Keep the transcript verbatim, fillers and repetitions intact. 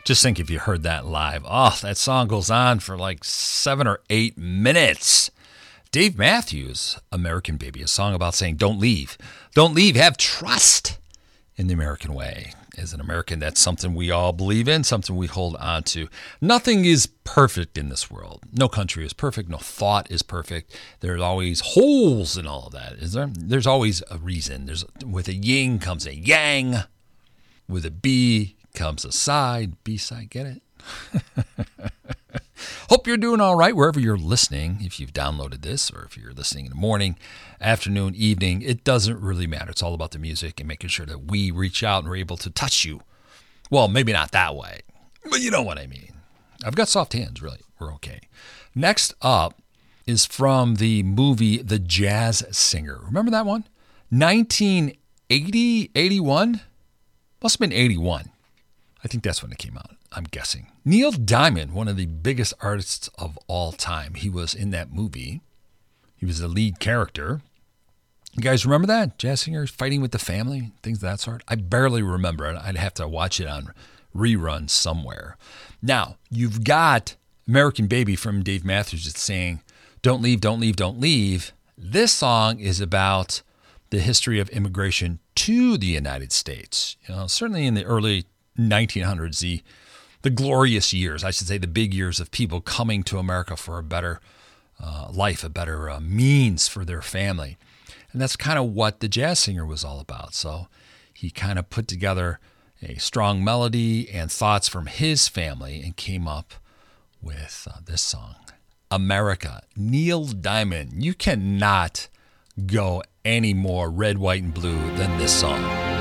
Just think if you heard that live. Oh, that song goes on for like seven or eight minutes. Dave Matthews, American Baby, a song about saying don't leave. Don't leave. Have trust in the American way. As an American, that's something we all believe in, something we hold on to. Nothing is perfect in this world. No country is perfect. No thought is perfect. There's always holes in all of that, is there? There's always a reason. There's with a yin comes a yang. With a B comes a side. B-side, get it? Hope you're doing all right wherever you're listening. If you've downloaded this or if you're listening in the morning, afternoon, evening, it doesn't really matter. It's all about the music and making sure that we reach out and we're able to touch you. Well, maybe not that way, but you know what I mean. I've got soft hands, really. We're okay. Next up is from the movie The Jazz Singer. Remember that one? nineteen eighty, eighty-one? Must have been eighty-one. I think that's when it came out, I'm guessing. Neil Diamond, one of the biggest artists of all time. He was in that movie. He was the lead character. You guys remember that? Jazz singer fighting with the family, things of that sort. I barely remember it. I'd have to watch it on reruns somewhere. Now, you've got American Baby from Dave Matthews that's saying, don't leave, don't leave, don't leave. This song is about the history of immigration to the United States. You know, certainly in the early nineteen hundreds, the the glorious years, I should say the big years of people coming to America for a better uh, life, a better uh, means for their family. And that's kind of what the Jazz Singer was all about. So he kind of put together a strong melody and thoughts from his family and came up with uh, this song, America. Neil Diamond. You cannot go any more red, white, and blue than this song.